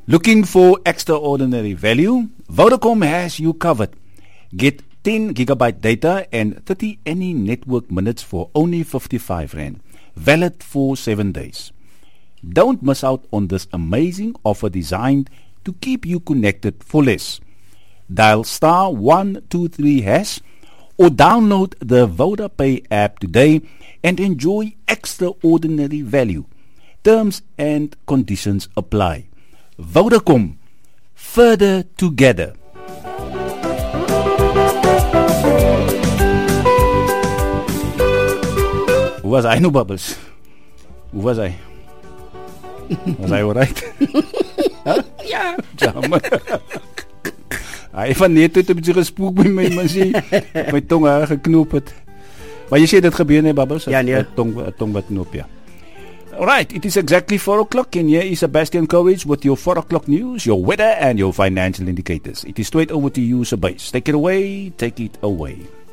Looking for extraordinary value? Vodacom has you covered. Get 10 gigabyte data and 30 any network minutes for only 55 Rand. Valid for 7 days. Don't miss out on this amazing offer designed to keep you connected for less. Dial star 123 hash or download the VodaPay app today and enjoy extraordinary value. Terms and conditions apply. Vodacom, further together. Hoe was hy nou, Bubbles? Hoe was hy? Was hy alright? Ja. Jammer. Hy van net het 'n bietjie gespook by my, man sê. My tong geknoop het. Maar jy sê dit gebeur nie, Bubbles? Ja, nee. Tong wat knoop, ja. Alright, it is exactly 4 o'clock and here is Sebastian Courage with your 4 o'clock news, your weather and your financial indicators. It is straight over to you, Sebastian. Take it away.